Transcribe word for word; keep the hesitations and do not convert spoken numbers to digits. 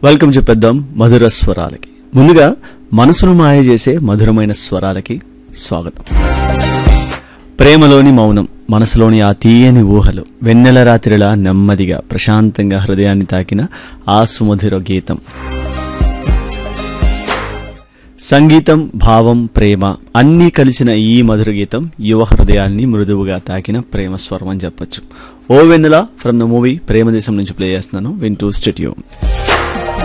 Welcome చెప్పేద్దాం మధుర స్వరాలకి. ముందుగా మనసును మాయ చేసే మధురమైన స్వరాలకి స్వాగతం. ప్రేమలోని మౌనం, మనసులోని ఆ తీయని ఊహలు, వెన్నెల రాత్రిలా నెమ్మదిగా ప్రశాంతంగా హృదయాన్ని తాకిన ఆ సుమధుర గీతం. సంగీతం, భావం, ప్రేమ అన్నీ కలిసిన ఈ మధుర గీతం యువ హృదయాన్ని మృదువుగా తాకిన ప్రేమ స్వరం అని చెప్పొచ్చు. ఓ వెన్నెల ఫ్రమ్ ద మూవీ ప్రేమదేశం నుంచి ప్లే చేస్తున్నాను. వింటూ స్టూడియో.